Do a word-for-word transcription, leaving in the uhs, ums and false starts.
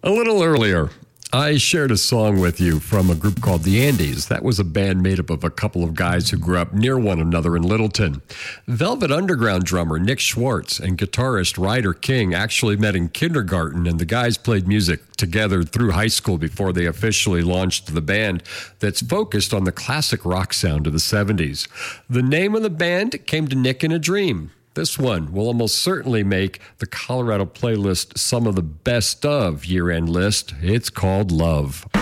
A little earlier, I shared a song with you from a group called the Andes. That was a band made up of a couple of guys who grew up near one another in Littleton. Velvet Underground drummer Nick Schwartz and guitarist Ryder King actually met in kindergarten, and the guys played music together through high school before they officially launched the band that's focused on the classic rock sound of the seventies. The name of the band came to Nick in a dream. This one will almost certainly make the Colorado playlist some of the best of year-end list. It's called Love.